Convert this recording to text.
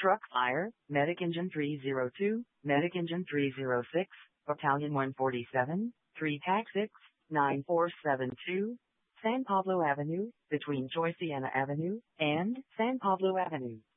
Truck Fire, Medic Engine 302, Medic Engine 306, Battalion 147, 3 TAC 6, 9472, San Pablo Avenue, between Joyciana Avenue and San Pablo Avenue.